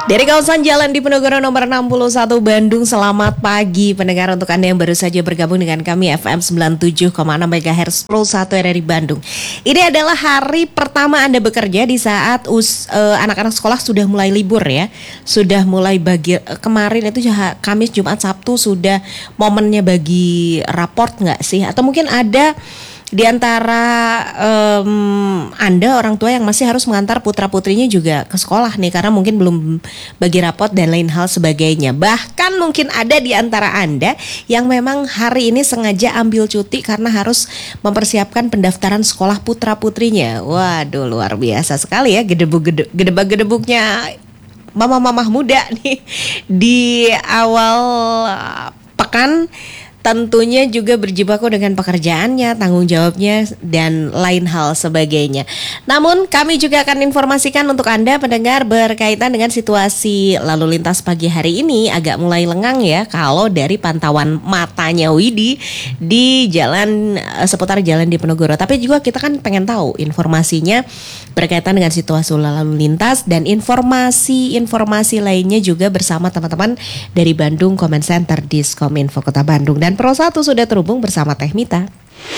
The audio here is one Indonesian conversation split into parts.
Dari kawasan Jalan Diponegoro nomor 61 Bandung, selamat pagi pendengar untuk Anda yang baru saja bergabung dengan kami FM 97,6 MHz Pro 1 RRI Bandung. Ini adalah hari pertama Anda bekerja di saat anak-anak sekolah sudah mulai libur ya. Sudah mulai bagi kemarin itu Kamis, Jumat, Sabtu sudah momennya bagi raport nggak sih? Atau mungkin ada di antara Anda orang tua yang masih harus mengantar putra-putrinya juga ke sekolah nih karena mungkin belum bagi rapot dan lain hal sebagainya. Bahkan mungkin ada di antara Anda yang memang hari ini sengaja ambil cuti karena harus mempersiapkan pendaftaran sekolah putra-putrinya. Waduh, luar biasa sekali ya gedebak-gedebuknya mama-mama muda nih di awal pekan. Tentunya juga berjibaku dengan pekerjaannya, tanggung jawabnya, dan lain hal sebagainya. Namun kami juga akan informasikan untuk Anda pendengar berkaitan dengan situasi lalu lintas pagi hari ini agak mulai lengang ya. Kalau dari pantauan matanya Widi di jalan seputar Jalan Diponegoro. Tapi juga kita kan pengen tahu informasinya berkaitan dengan situasi lalu lintas dan informasi lainnya juga bersama teman-teman dari Bandung Comment Center Diskominfo Kota Bandung. Dan Pro 1 sudah terhubung bersama Teh Mita.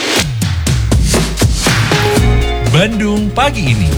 Bandung pagi ini.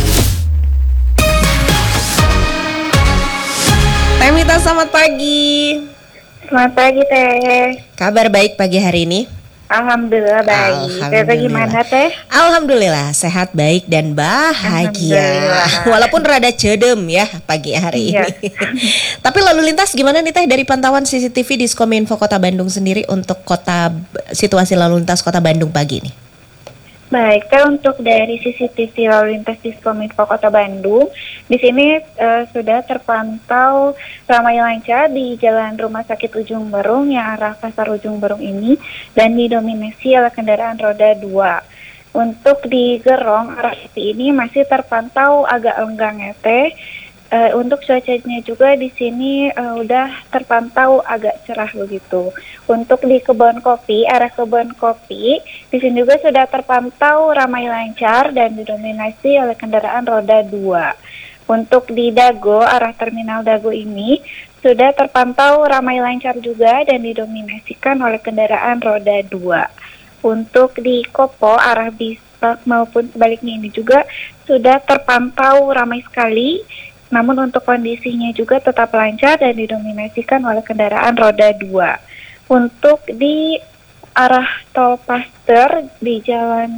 Teh Mita, selamat pagi. Selamat pagi Teh. Kabar baik pagi hari ini? Alhamdulillah baik. Teh gimana Teh? Alhamdulillah sehat, baik dan bahagia. Walaupun rada cedem ya pagi hari ini. Tapi lalu lintas gimana nih Teh dari pantauan CCTV Diskominfo Kota Bandung sendiri untuk situasi lalu lintas Kota Bandung pagi ini? Baik, Teh, untuk dari CCTV lalu lintas Diskominfo Kota Bandung, di sini sudah terpantau ramai lancar di Jalan Rumah Sakit Ujung Berung yang arah Pasar Ujung Berung ini dan didominasi oleh kendaraan roda 2. Untuk di Gerong arah ini masih terpantau agak lenggang ya Teh. Untuk cuacanya juga di sini udah terpantau agak cerah begitu. Untuk di Kebon Kopi, arah Kebon Kopi, di sini juga sudah terpantau ramai lancar dan didominasi oleh kendaraan roda 2. Untuk di Dago, arah Terminal Dago ini sudah terpantau ramai lancar juga dan didominasikan oleh kendaraan roda 2. Untuk di Kopo, arah Bispark maupun sebaliknya ini juga sudah terpantau ramai sekali. Namun untuk kondisinya juga tetap lancar dan didominasikan oleh kendaraan roda 2. Untuk di arah Tol Paster di Jalan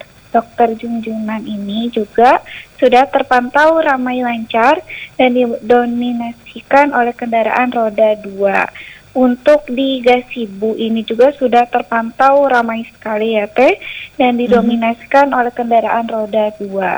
Dr. Junjunan ini juga sudah terpantau ramai lancar dan didominasikan oleh kendaraan roda 2. Untuk di Gasibu ini juga sudah terpantau ramai sekali ya Teh dan didominasikan oleh kendaraan roda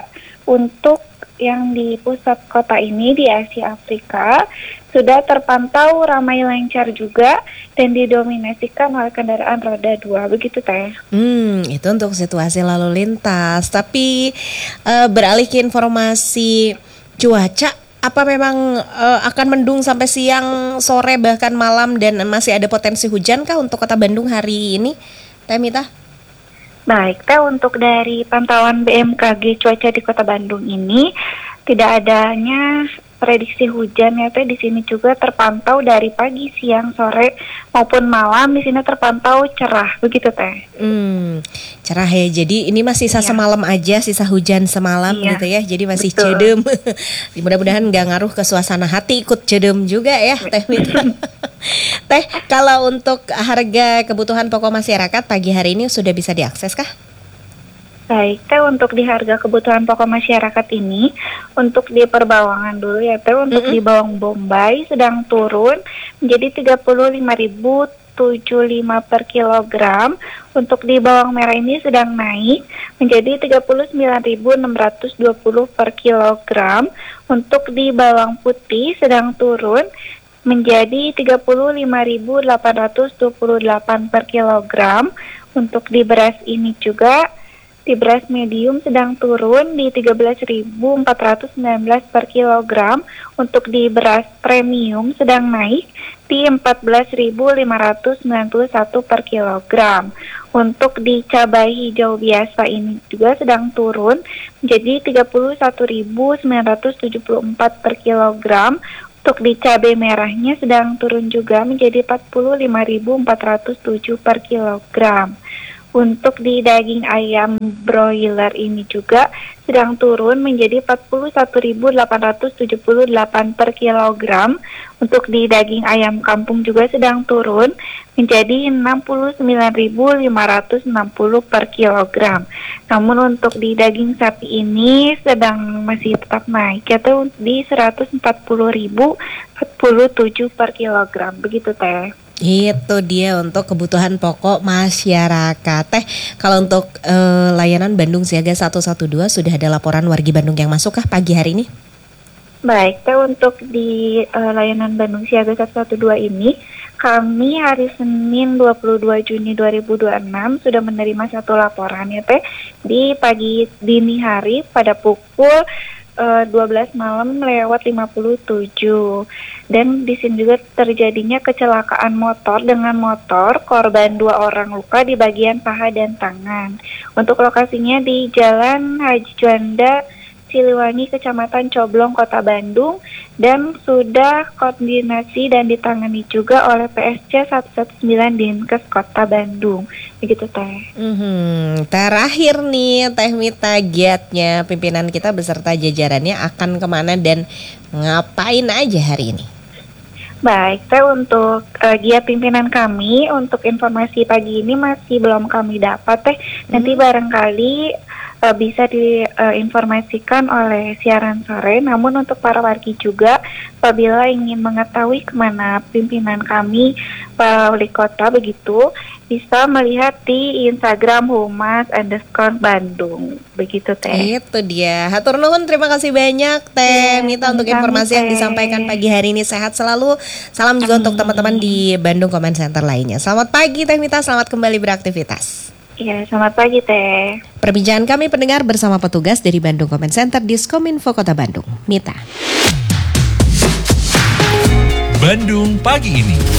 2. Untuk yang di pusat kota ini di Asia Afrika sudah terpantau ramai lancar juga dan didominasikan oleh kendaraan roda 2. Begitu Teh. Itu untuk situasi lalu lintas. Tapi beralih ke informasi cuaca, apa memang akan mendung sampai siang, sore, bahkan malam dan masih ada potensi hujan kah untuk Kota Bandung hari ini, Teh Mita? Baik, Teh, untuk dari pantauan BMKG cuaca di Kota Bandung ini tidak adanya prediksi hujan ya Teh. Di sini juga terpantau dari pagi, siang, sore maupun malam di sini terpantau cerah, begitu Teh. Cerah ya. Jadi ini masih sisa semalam aja, sisa hujan semalam gitu ya. Jadi masih cedem. Mudah-mudahan nggak ngaruh ke suasana hati, ikut cedem juga ya Teh Mita. Teh, kalau untuk harga kebutuhan pokok masyarakat pagi hari ini sudah bisa diakses kah? Baik, Teh, untuk di harga kebutuhan pokok masyarakat ini, untuk di perbawangan dulu ya Teh, untuk di bawang bombay sedang turun menjadi 35.075 per kilogram. Untuk di bawang merah ini sedang naik menjadi 39.620 per kilogram. Untuk di bawang putih sedang turun menjadi 35.828 per kilogram. Untuk di beras ini juga, di beras medium sedang turun di 13.419 per kilogram. Untuk di beras premium sedang naik di 14.591 per kilogram. Untuk di cabai hijau biasa ini juga sedang turun menjadi 31.974 per kilogram. Untuk di cabai merahnya sedang turun juga menjadi 45.407 per kilogram. Untuk di daging ayam broiler ini juga sedang turun menjadi 41.878 per kilogram. Untuk di daging ayam kampung juga sedang turun menjadi 69.560 per kilogram. Namun untuk di daging sapi ini sedang masih tetap naik, yaitu di 140.047 per kilogram. Begitu Teh. Itu dia untuk kebutuhan pokok masyarakat. Teh, kalau untuk layanan Bandung Siaga 112 sudah ada laporan wargi Bandung yang masuk kah pagi hari ini? Baik, Teh, untuk di layanan Bandung Siaga 112 ini, kami hari Senin 22 Juni 2026 sudah menerima satu laporan ya Teh, di pagi dini hari pada pukul 12 malam lewat 57. Dan di sini juga terjadinya kecelakaan motor dengan motor, korban 2 orang luka di bagian paha dan tangan. Untuk lokasinya di Jalan Haji Juanda Siliwangi, Kecamatan Coblong, Kota Bandung, dan sudah koordinasi dan ditangani juga oleh PSC 119 Dinkes Kota Bandung. Begitu Teh. Terakhir nih Teh Mita, giatnya pimpinan kita beserta jajarannya akan kemana dan ngapain aja hari ini? Baik, Teh, untuk giat pimpinan kami untuk informasi pagi ini masih belum kami dapat Teh. Nanti barangkali bisa diinformasikan oleh siaran sore. Namun untuk para wargi juga apabila ingin mengetahui kemana pimpinan kami Pak Wali Kota begitu, bisa melihat di Instagram Humas_Bandung. Begitu Teh. Itu dia. Hatur nuhun, terima kasih banyak Teh Mita untuk informasi yang disampaikan pagi hari ini. Sehat selalu. Salam juga untuk teman-teman di Bandung Comment Center lainnya. Selamat pagi Teh Mita, selamat kembali beraktivitas. Ya, selamat pagi Teh. Perbincangan kami pendengar bersama petugas dari Bandung Comment Center Diskominfo Kota Bandung. Mita. Bandung pagi ini.